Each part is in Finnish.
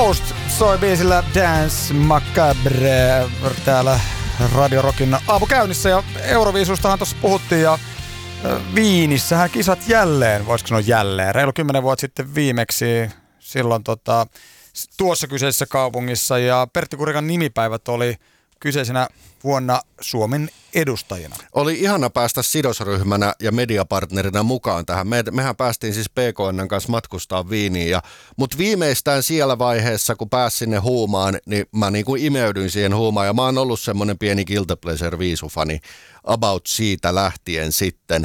Ghost soi biisillä Dance Macabre täällä Radio Rockin aamukäynnissä ja Euroviisustahan tuossa puhuttiin ja Viinissähän kisat jälleen, voisiko sanoa jälleen, reilu 10 vuotta sitten viimeksi silloin tuossa kyseisessä kaupungissa ja Pertti Kurikan nimipäivät oli kyseisenä vuonna Suomen edustajina. Oli ihana päästä sidosryhmänä ja mediapartnerina mukaan tähän. Mehän päästiin siis PKN:n kanssa matkustaa Viiniin, mutta viimeistään siellä vaiheessa, kun pääsin sinne huumaan, niin mä niin kuin imeydyin siihen huumaan ja mä oon ollut semmoinen pieni Guilty Pleasure -viisufani about siitä lähtien sitten.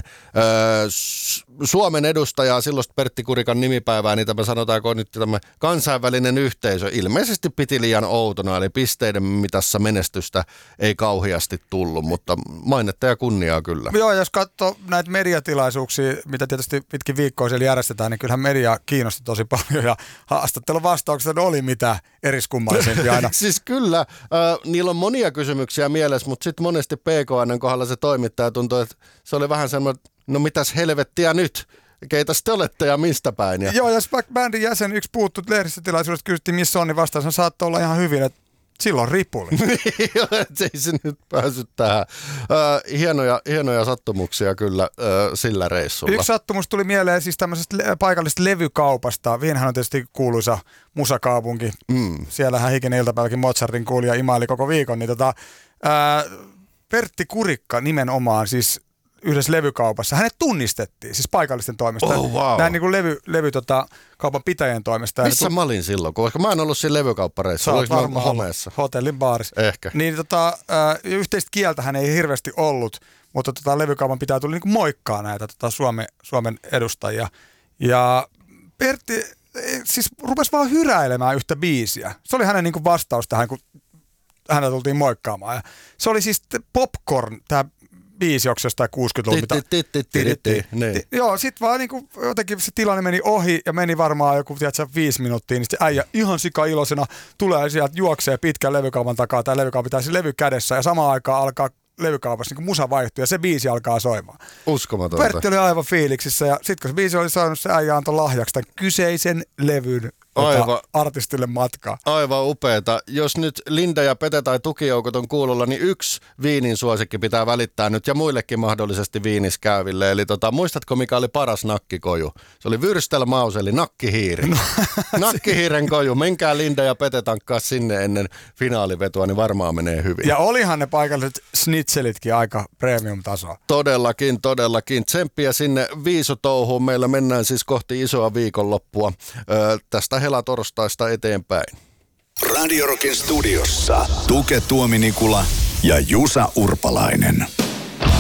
Suomen edustajaa, silloin Pertti Kurikan nimipäivää, niin tämä sanotaanko nyt tämä kansainvälinen yhteisö ilmeisesti piti liian outona, eli pisteiden mitassa menestystä ei kauheasti tullut, mutta mainetta ja kunniaa kyllä. Joo, jos katsoo näitä mediatilaisuuksia, mitä tietysti pitkin viikkoa siellä järjestetään, niin kyllähän media kiinnosti tosi paljon ja haastattelun vastaukset oli mitä eriskummallisempia aina. Siis kyllä, niillä on monia kysymyksiä mielessä, mutta sitten monesti PKN:n kohdalla se toimittaja tuntui, että se oli vähän semmoinen, no mitäs helvettiä nyt? Keitäs te olette ja mistä päin? Ja... Joo, jos vaikka bändin jäsen yksi puuttui lehdistötilaisuudesta, kysyttiin missä on, niin vastaus saattoi olla ihan hyvin, että silloin ripuli. Ei se nyt päässyt tähän. Hienoja sattumuksia kyllä sillä reissulla. Yksi sattumus tuli mieleen siis tämmöisestä paikallisesta levykaupasta. Viinhän on tietysti kuuluisa musakaupunki. Siellähän hikinen iltapäiväkin Mozartin kuuli ja imaili koko viikon. Niin Pertti Kurikka nimenomaan siis yhdessä levykaupassa. Hänet tunnistettiin siis paikallisten toimesta. Oh, wow. Näin niin kuin kaupan pitäjien toimesta. Missä mä olin silloin? Koska mä en ollut siinä levykauppareissa. Oliko mä homeessa? Hotellin baarissa. Ehkä. Niin yhteistä kieltähän ei hirveästi ollut, mutta levykaupan pitää tuli niin moikkaa näitä Suomen edustajia. Ja Pertti siis rupesi vaan hyräilemään yhtä biisiä. Se oli hänen niin kuin vastaus tähän, kun hänellä tultiin moikkaamaan. Ja se oli siis Popcorn, tämä biisi, onko jostain 60-luvulta. Joo, sit vaan niinku jotenkin se tilanne meni ohi ja meni varmaan joku 5 minuuttia, niin se äijä ihan sika-iloisena tulee sieltä, juoksee pitkän levykaupan takaa, tai levykaupan pitää se levy kädessä ja samaan aikaan alkaa levykaupassa niin musa vaihtuu ja se biisi alkaa soimaan. Uskomatonta. Pertti oli aivan fiiliksissä ja sit kun se biisi oli saanut, se äijä antoi lahjaksi tämän kyseisen levyn artistille matkaa. Aivan upeeta. Jos nyt Linda ja Pete tai tukijoukot on kuulolla, niin yksi Viinin suosikki pitää välittää nyt ja muillekin mahdollisesti Viinissä käyville. Eli muistatko mikä oli paras nakkikoju? Se oli Würstelmaus eli nakkihiiri. Nakkihiiren koju. Menkää Linda ja Pete tankkaa sinne ennen finaalivetoa, niin varmaan menee hyvin. Ja olihan ne paikalliset snitselitkin aika premium-tasoa. Todellakin. Tsemppiä sinne viisutouhuun. Meillä mennään siis kohti isoa viikonloppua. Tästä helatorstaista eteenpäin. Radio Rockin studiossa Tuke Tuominikula ja Jusa Urpalainen.